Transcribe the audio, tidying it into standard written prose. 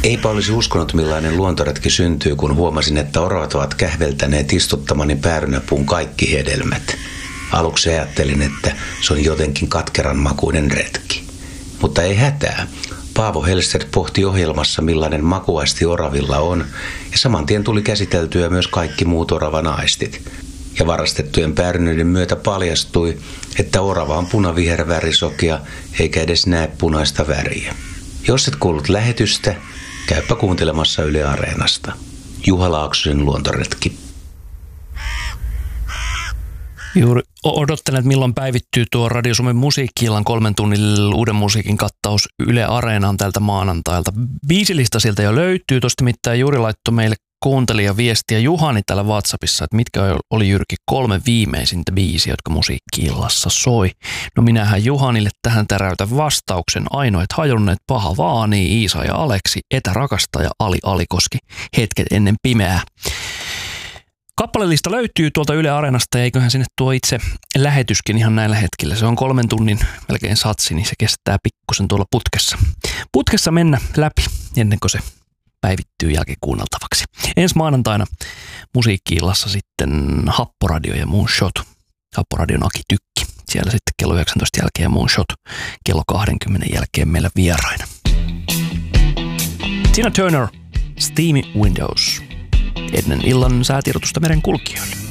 Eipä olisi uskonut, millainen luontoretki syntyy, kun huomasin, että oravat ovat kähveltäneet istuttamani päärynäpuun kaikki hedelmät. Aluksi ajattelin, että se on jotenkin katkeran makuinen retki. Mutta ei hätää. Paavo Hellstedt pohti ohjelmassa, millainen makuaisti oravilla on, ja saman tien tuli käsiteltyä myös kaikki muut oravan aistit. Ja varastettujen päärynöiden myötä paljastui, että orava on punaviher värisokea, eikä edes näe punaista väriä. Jos et kuullut lähetystä, käypä kuuntelemassa Yle Areenasta. Juha Laaksosen luontoretki. Juuri odottelen, että milloin päivittyy tuo Radio Suomen musiikki-illan 3 tunnin uuden musiikin kattaus Yle Areenaan tältä maanantailta. Biisilista sieltä jo löytyy. Tuosta mitään juuri laittoi meille kuuntelija viestiä Juhani täällä WhatsAppissa, että mitkä oli Jyrki 3 viimeisintä biisiä, jotka musiikki-illassa soi. No minähän Juhanille tähän täräytän vastauksen. Ainoat hajunneet, paha vaanii, Iisa ja Aleksi, etärakastaja Ali Alikoski, hetket ennen pimeää. Kappalelista löytyy tuolta Yle Areenasta ja eiköhän sinne tuo itse lähetyskin ihan näillä hetkillä. Se on 3 tunnin melkein satsi, niin se kestää pikkusen tuolla putkessa mennä läpi ennen kuin se päivittyy jälkeen kuunneltavaksi. Ensi maanantaina musiikki-illassa sitten Happoradio ja Moonshot. Happoradion Aki Tykki. Siellä sitten kello 19 jälkeen ja Moonshot kello 20 jälkeen meillä vieraina. Tina Turner, Steamy Windows. Ennen illan säätiedotusta merenkulkijoille.